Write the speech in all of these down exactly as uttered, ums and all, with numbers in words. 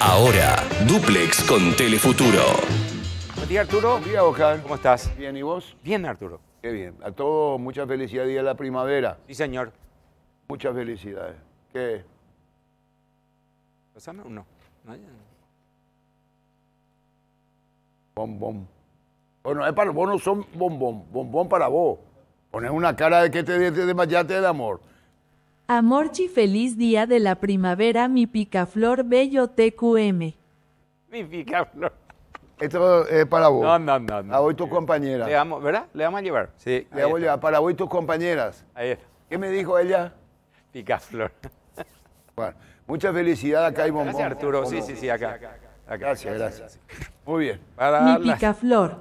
Ahora, Duplex con Telefuturo. Buen día, Arturo. Buen día, Oscar. ¿Cómo estás? Bien, ¿y vos? Bien, Arturo. Qué bien. A todos, mucha felicidad, día de la primavera. Sí, señor. Muchas felicidades. ¿Qué? Pásame uno. No, ya. Bombón. Bueno, es para vos, no son bombón. Bombón para vos. Pones una cara de que te desmayaste de amor. Amorchi, feliz día de la primavera, mi picaflor bello T Q M. Mi picaflor. Esto es para vos. No, no, no. no. A vos y tus compañeras. Le vamos, ¿verdad? Le vamos a llevar. Sí. Le voy a llevar para vos y tus compañeras. Ahí está. ¿Qué me dijo ella? Picaflor. Bueno, mucha felicidad. Acá hay bombón. Gracias, Arturo. Sí, sí, sí, acá. acá. Gracias, gracias. Muy bien. Para Mi la- picaflor.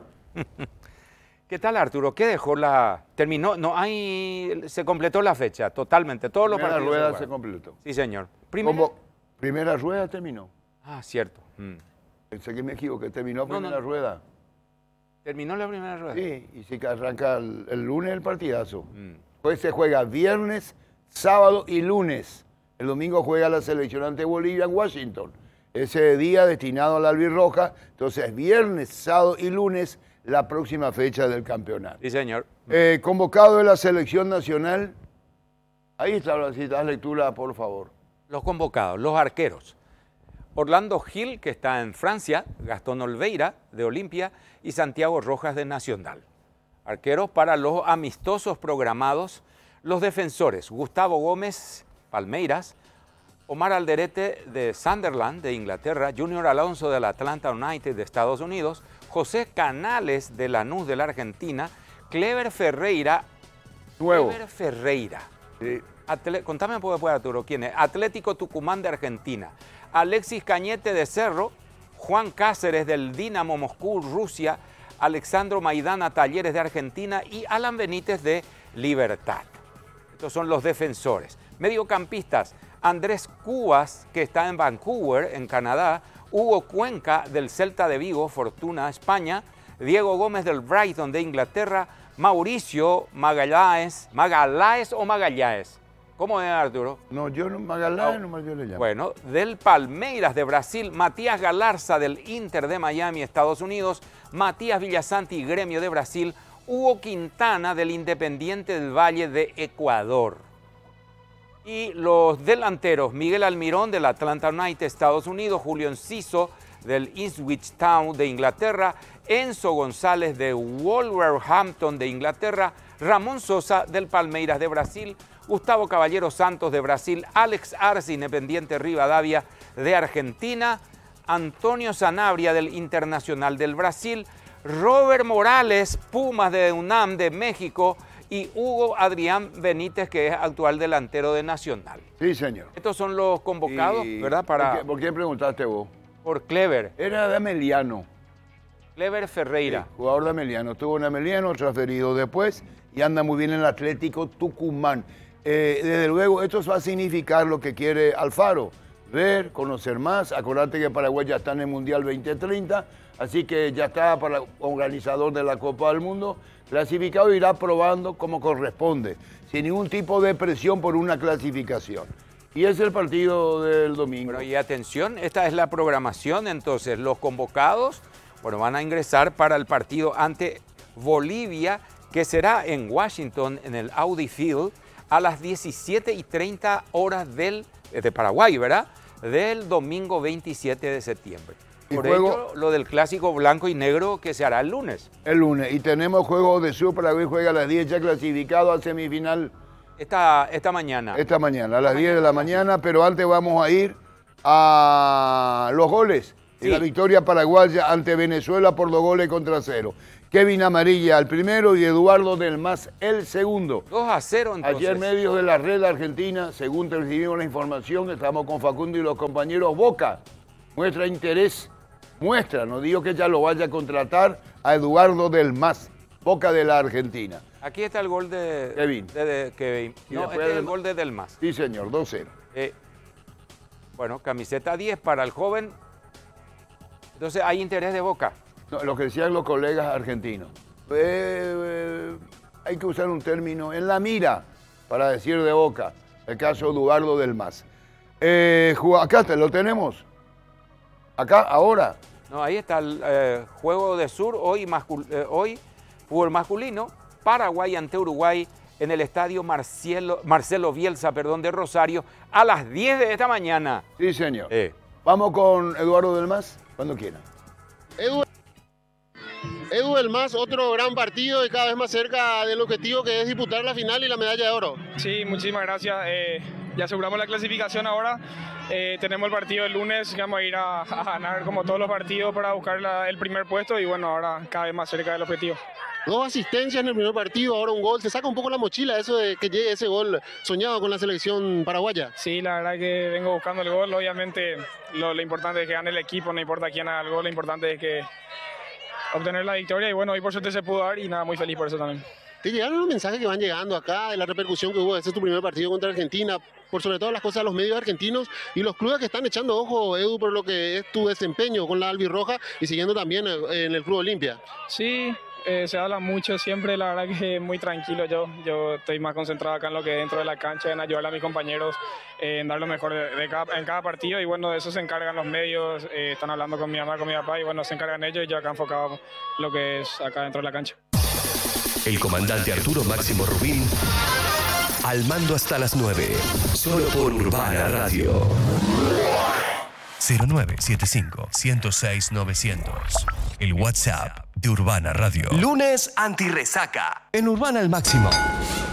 ¿Qué tal, Arturo? ¿Qué dejó la...? Terminó, no hay... Se completó la fecha, totalmente. Todos los Primera partidos rueda se se jugaron. completó. Sí, señor. Primero... Como primera rueda terminó. Ah, cierto. Mm. Pensé que me equivoqué. Terminó No, primera no. rueda. ¿Terminó la primera rueda? Sí, y sí que arranca el, el lunes el partidazo. Mm. Pues se juega viernes, sábado y lunes. El domingo juega la selección ante Bolivia en Washington. Ese día destinado a la albirroja. Entonces, viernes, sábado y lunes, la próxima fecha del campeonato. Sí, señor. Eh, convocado de la selección nacional. Ahí está la cita, lectura, por favor. Los convocados, los arqueros. Orlando Gil, que está en Francia, Gastón Olveira, de Olimpia, y Santiago Rojas, de Nacional. Arqueros para los amistosos programados, los defensores, Gustavo Gómez, Palmeiras, Omar Alderete, de Sunderland, de Inglaterra, Junior Alonso, del Atlanta United, de Estados Unidos, José Canales, de Lanús, de la Argentina, Clever Ferreira, Nuevo. Clever Ferreira. Sí. Atle- Contame un poco después, Arturo, ¿quién es? Atlético Tucumán de Argentina. Alexis Cañete de Cerro, Juan Cáceres del Dinamo Moscú, Rusia, Alexandro Maidana Talleres de Argentina y Alan Benítez de Libertad. Estos son los defensores. Mediocampistas, Andrés Cubas, que está en Vancouver, en Canadá, Hugo Cuenca del Celta de Vigo, Fortuna, España, Diego Gómez del Brighton de Inglaterra, Mauricio Magallanes, Magallanes o Magallanes. ¿Cómo es, Arturo? No, yo no, Magallanes, nomás yo le llamo. Bueno, del Palmeiras de Brasil, Matías Galarza del Inter de Miami, Estados Unidos, Matías Villasanti, Gremio de Brasil, Hugo Quintana del Independiente del Valle de Ecuador. Y los delanteros, Miguel Almirón del Atlanta United, Estados Unidos, Julio Enciso del Ipswich Town de Inglaterra, Enzo González de Wolverhampton de Inglaterra, Ramón Sosa del Palmeiras de Brasil, Gustavo Caballero Santos de Brasil, Alex Arce, Independiente Rivadavia de Argentina, Antonio Sanabria del Internacional del Brasil, Robert Morales, Pumas de UNAM de México y Hugo Adrián Benítez, que es actual delantero de Nacional. Sí, señor. Estos son los convocados, Y- ¿verdad? Para, ¿Por qué, por qué preguntaste vos? por Clever, Era de Ameliano. Clever Ferreira. Sí, jugador de Ameliano. Estuvo en Ameliano, transferido después y anda muy bien en el Atlético Tucumán. Eh, desde luego, esto va a significar lo que quiere Alfaro. Ver, conocer más. Acordate que Paraguay ya está en el Mundial veinte treinta, así que ya está para organizador de la Copa del Mundo. Clasificado, irá probando como corresponde, sin ningún tipo de presión por una clasificación. Y es el partido del domingo. Bueno, y atención, esta es la programación, entonces los convocados, bueno, van a ingresar para el partido ante Bolivia, que será en Washington, en el Audi Field, a las diecisiete y treinta horas del, de Paraguay, ¿verdad? Del domingo veintisiete de septiembre. Y Por juego- ello, lo del clásico blanco y negro que se hará el lunes. El lunes. Y tenemos juego de Sur. Paraguay juega a las diez, ya clasificado a semifinal Esta, esta mañana. esta mañana, a las diez de la mañana. Pero antes vamos a ir a los goles. Sí. Y la victoria paraguaya ante Venezuela por dos goles contra cero. Kevin Amarilla el primero y Eduardo Del Mas el segundo. dos a cero, entonces. Ayer medios de la red argentina, según recibimos la información, estamos con Facundo y los compañeros, Boca muestra interés, muestra, no digo que ya lo vaya a contratar, a Eduardo Del Mas, Boca de la Argentina. Aquí está el gol de Kevin. de- de Kevin. Y No, después este es el del- gol de Delmas. Sí, señor, dos cero. Eh, bueno, camiseta diez para el joven. Entonces hay interés de Boca. No, lo que decían los colegas argentinos. Eh, eh, hay que usar un término en la mira para decir de Boca, el caso de Eduardo Del Mas. Eh, jugó- acá te lo tenemos. Acá, ahora. No, ahí está el eh, juego de sur, hoy, mascul eh, hoy fútbol masculino, Paraguay ante Uruguay en el estadio Marcelo, Marcelo Bielsa, perdón, de Rosario, a las diez de esta mañana. Sí, señor. Eh. Vamos con Eduardo del Mas, cuando quiera. Edu, Edu del Mas, otro gran partido y cada vez más cerca del objetivo que es disputar la final y la medalla de oro. Sí, muchísimas gracias. Eh, ya aseguramos la clasificación ahora. Eh, tenemos el partido el lunes, que vamos a ir a, a ganar como todos los partidos para buscar la, el primer puesto y bueno, ahora cada vez más cerca del objetivo. Dos asistencias en el primer partido, ahora un gol. ¿Se saca un poco la mochila eso de que llegue ese gol soñado con la selección paraguaya? Sí, la verdad que vengo buscando el gol. Obviamente lo, lo importante es que gane el equipo, no importa quién haga el gol, lo importante es que obtener la victoria y bueno, hoy por suerte se pudo dar y nada, muy feliz por eso también. ¿Te llegaron los mensajes que van llegando acá de la repercusión que hubo? Ese es tu primer partido contra Argentina, por sobre todo las cosas de los medios argentinos y los clubes que están echando ojo, Edu, por lo que es tu desempeño con la albirroja y siguiendo también en el Club Olimpia. Sí, eh, se habla mucho siempre, la verdad que muy tranquilo yo. Yo estoy más concentrado acá en lo que dentro de la cancha, en ayudar a mis compañeros, eh, en dar lo mejor de, de cada, en cada partido y bueno, de eso se encargan los medios, eh, están hablando con mi mamá, con mi papá y bueno, se encargan ellos y yo acá enfocado lo que es acá dentro de la cancha. El comandante Arturo Máximo Rubín, al mando hasta las nueve, solo por Urbana Radio. cero nueve siete cinco, uno cero seis, nueve cero cero. El WhatsApp de Urbana Radio. Lunes anti-resaca. En Urbana al máximo.